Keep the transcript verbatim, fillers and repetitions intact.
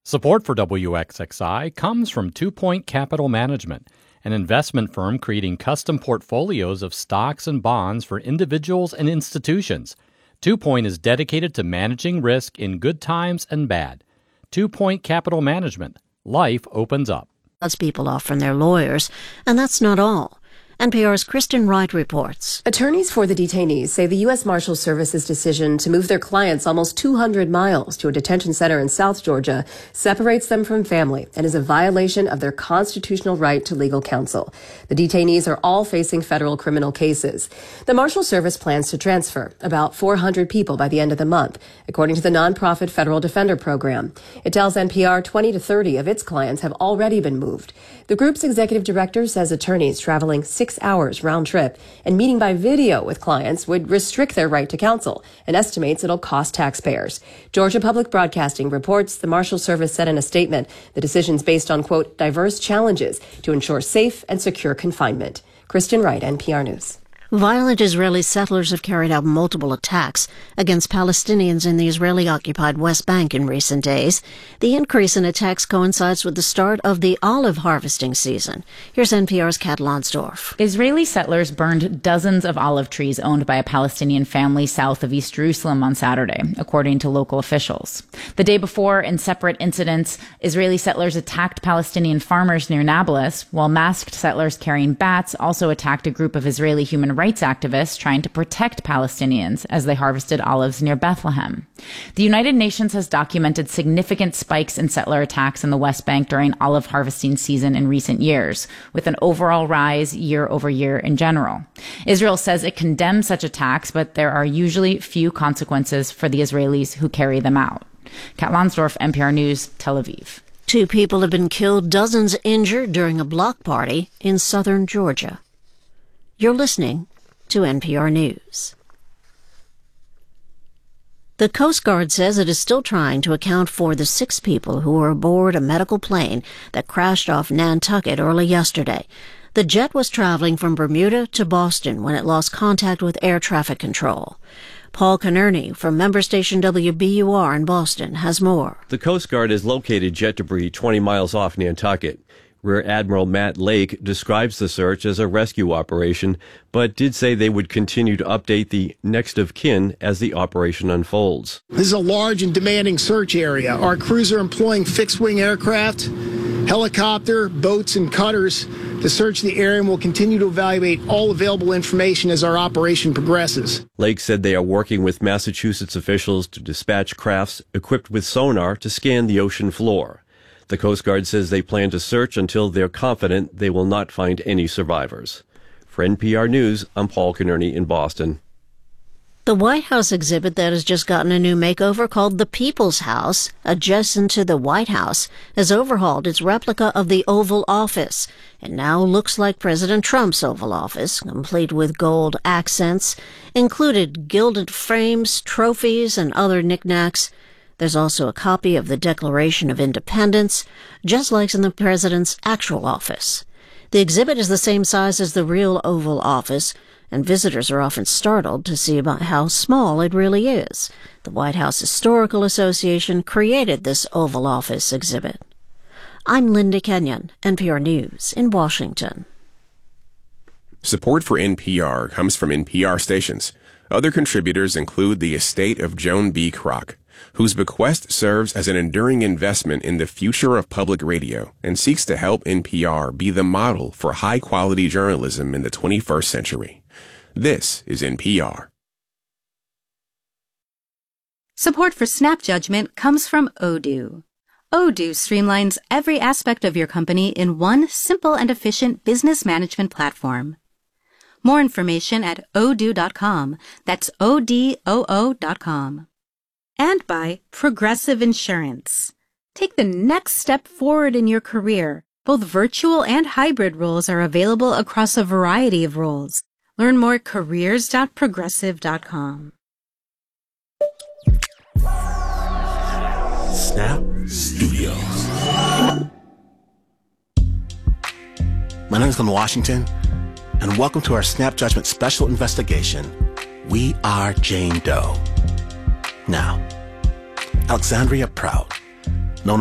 Support for W X X I comes from Two Point Capital Management, an investment firm creating custom portfolios of stocks and bonds for individuals and institutions. Two Point is dedicated to managing risk in good times and bad. Two Point Capital Management. Life opens up. Cuts people off from their lawyers, and that's not all. N P R's Kristen Wright reports. Attorneys for the detainees say the U S Marshals Service's decision to move their clients almost two hundred miles to a detention center in South Georgia separates them from family and is a violation of their constitutional right to legal counsel. The detainees are all facing federal criminal cases. The Marshals Service plans to transfer about four hundred people by the end of the month, according to the nonprofit Federal Defender Program. It tells N P R twenty to thirty of its clients have already been moved. The group's executive director says attorneys traveling six hours round trip and meeting by video with clients would restrict their right to counsel and estimates it'll cost taxpayers. Georgia Public Broadcasting reports the Marshals Service said in a statement the decision's based on, quote, diverse challenges to ensure safe and secure confinement. Kristen Wright, N P R News. Violent Israeli settlers have carried out multiple attacks against Palestinians in the Israeli-occupied West Bank in recent days. The increase in attacks coincides with the start of the olive harvesting season. Here's N P R's Kat Lonsdorf. Israeli settlers burned dozens of olive trees owned by a Palestinian family south of East Jerusalem on Saturday, according to local officials. The day before, in separate incidents, Israeli settlers attacked Palestinian farmers near Nablus, while masked settlers carrying bats also attacked a group of Israeli human rights rights activists trying to protect Palestinians as they harvested olives near Bethlehem. The United Nations has documented significant spikes in settler attacks in the West Bank during olive harvesting season in recent years, with an overall rise year over year in general. Israel says it condemns such attacks, but there are usually few consequences for the Israelis who carry them out. Kat Lonsdorf, N P R News, Tel Aviv. Two people have been killed, dozens injured during a block party in southern Georgia. You're listening to N P R News. The Coast Guard says it is still trying to account for the six people who were aboard a medical plane that crashed off Nantucket early yesterday. The jet was traveling from Bermuda to Boston when it lost contact with air traffic control. Paul Conerney from member station W B U R in Boston has more. The Coast Guard has located jet debris twenty miles off Nantucket. Rear Admiral Matt Lake describes the search as a rescue operation, but did say they would continue to update the next of kin as the operation unfolds. This is a large and demanding search area. Our crews are employing fixed-wing aircraft, helicopter, boats, and cutters to search the area, and will continue to evaluate all available information as our operation progresses. Lake said they are working with Massachusetts officials to dispatch crafts equipped with sonar to scan the ocean floor. The Coast Guard says they plan to search until they're confident they will not find any survivors. For N P R News, I'm Paul Conerney in Boston. The White House exhibit that has just gotten a new makeover called the People's House, adjacent to the White House, has overhauled its replica of the Oval Office. It now looks like President Trump's Oval Office, complete with gold accents, included gilded frames, trophies, and other knickknacks. There's also a copy of the Declaration of Independence, just like in the president's actual office. The exhibit is the same size as the real Oval Office, and visitors are often startled to see about how small it really is. The White House Historical Association created this Oval Office exhibit. I'm Linda Kenyon, N P R News in Washington. Support for N P R comes from N P R stations. Other contributors include the estate of Joan B. Kroc, whose bequest serves as an enduring investment in the future of public radio and seeks to help N P R be the model for high-quality journalism in the twenty-first century. This is N P R. Support for Snap Judgment comes from Odoo. Odoo streamlines every aspect of your company in one simple and efficient business management platform. More information at odoo dot com. That's O D O O dot com. And by Progressive Insurance. Take the next step forward in your career. Both virtual and hybrid roles are available across a variety of roles. Learn more at careers dot progressive dot com. Snap Studios. My name is Glenn Washington, and welcome to our Snap Judgment special investigation. We are Jane Doe. Now, Alexandria Prout